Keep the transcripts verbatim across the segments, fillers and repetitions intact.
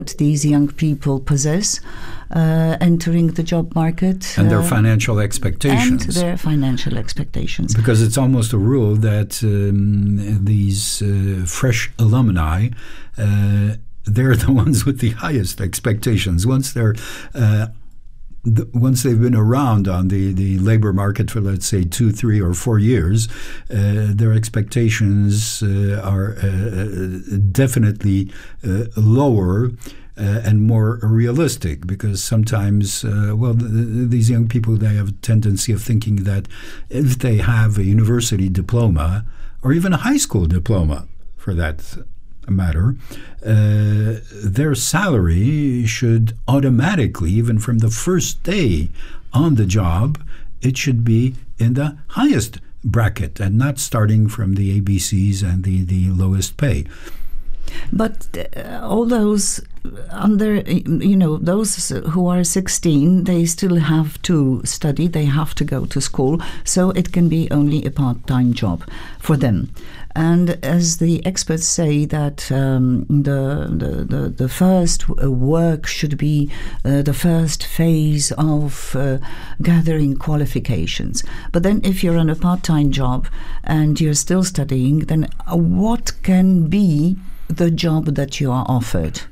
these young people possess uh, entering the job market. And their uh, financial expectations. And their financial expectations. Because it's almost a rule that um, these uh, fresh alumni, uh, they're the ones with the highest expectations. Once they're uh, The, once they've been around on the, the labor market for, let's say, two, three, or four years, uh, their expectations uh, are uh, definitely uh, lower uh, and more realistic, because sometimes, uh, well, the, the, these young people, they have a tendency of thinking that if they have a university diploma, or even a high school diploma for that matter, uh, their salary should automatically, even from the first day on the job, it should be in the highest bracket and not starting from the A B Cs and the, the lowest pay. But uh, all those under, you know, those who are sixteen, they still have to study, they have to go to school, so it can be only a part-time job for them. And as the experts say that um, the, the, the, the first work should be uh, the first phase of uh, gathering qualifications. But then if you're on a part-time job and you're still studying, then what can be the job that you are offered?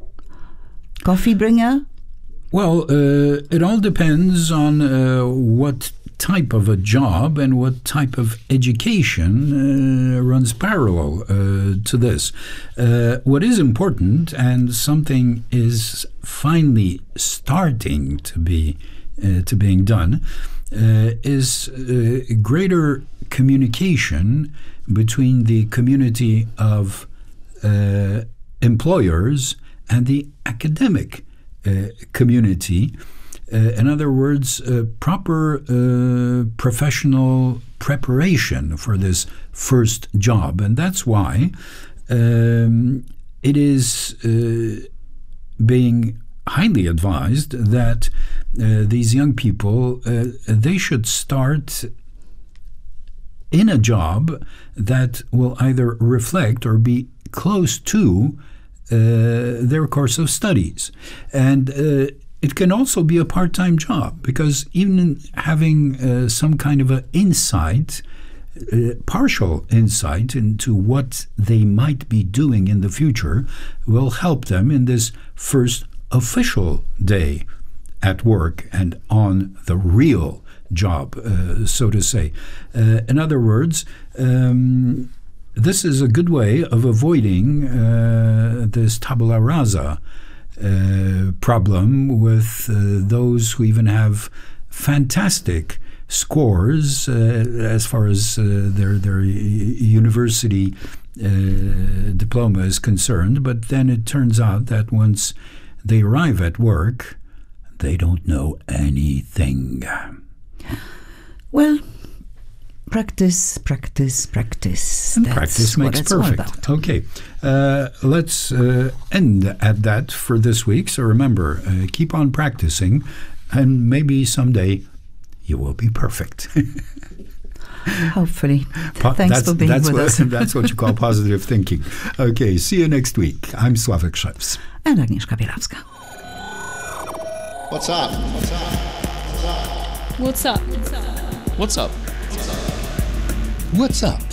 Coffee bringer? Well, uh, it all depends on uh, what type of a job and what type of education uh, runs parallel uh, to this. Uh, what is important, and something is finally starting to be uh, to being done, uh, is uh, greater communication between the community of uh, employers and the academic uh, community. Uh, in other words, uh, proper uh, professional preparation for this first job. And that's why um, it is uh, being highly advised that uh, these young people, uh, they should start in a job that will either reflect or be close to uh, their course of studies. And uh, it can also be a part-time job, because even having uh, some kind of an insight, uh, partial insight into what they might be doing in the future will help them in this first official day at work and on the real job, uh, so to say. Uh, in other words, um, this is a good way of avoiding uh, this tabula rasa Uh, problem with uh, those who even have fantastic scores uh, as far as uh, their their university uh, diploma is concerned, but then it turns out that once they arrive at work, they don't know anything. Well, practice, practice, practice. And That's practice what makes it's all perfect. about. Okay, uh, let's uh, end at that for this week. So remember, uh, keep on practicing, and maybe someday you will be perfect. Hopefully. Po- Thanks that's, for being that's with what, us. That's what you call positive thinking. Okay, see you next week. I'm Sławek Szewc. And Agnieszka Bielawska. What's up? What's up? What's up? What's up? What's up?